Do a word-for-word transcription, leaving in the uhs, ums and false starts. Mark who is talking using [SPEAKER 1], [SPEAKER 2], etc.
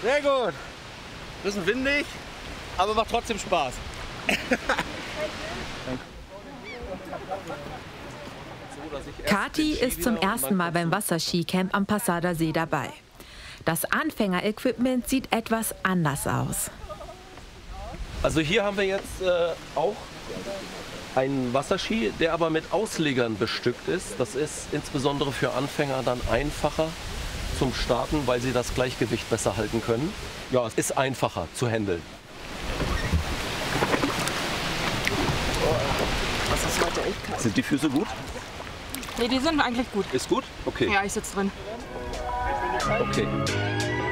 [SPEAKER 1] Sehr gut. Bisschen windig, aber macht trotzdem Spaß.
[SPEAKER 2] Kati ist zum ersten Mal beim Wasserskicamp am Passader See dabei. Das Anfängerequipment sieht etwas anders aus.
[SPEAKER 3] Also hier haben wir jetzt äh, auch einen Wasserski, der aber mit Auslegern bestückt ist. Das ist insbesondere für Anfänger dann einfacher zum Starten, weil sie das Gleichgewicht besser halten können. Ja, es ist einfacher zu handeln.
[SPEAKER 4] Das ist heute echt kalt.
[SPEAKER 3] Sind die Füße gut?
[SPEAKER 4] Nee, die sind eigentlich gut.
[SPEAKER 3] Ist gut? Okay.
[SPEAKER 4] Ja, ich sitze drin.
[SPEAKER 3] Okay.